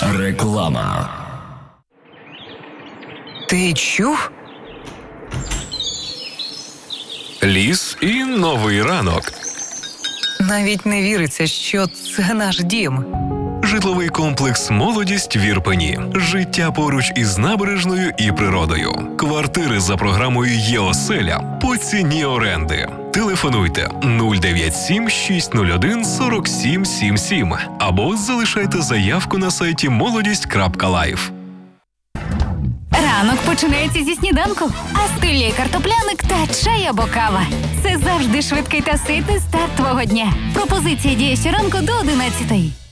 Реклама. Ти чув? Ліс і новий ранок. Навіть не віриться, що це наш дім. Житловий комплекс «Молодість» в Ірпені. Життя поруч із набережною і природою. Квартири за програмою «Є-оселя» по ціні оренди. Телефонуйте 097 601 47 77 або залишайте заявку на сайті молодість.life. Ранок починається зі сніданку, а стилі картопляник та чай або кава. Це завжди швидкий та ситний старт твого дня. Пропозиція діє щоранку до 11:00.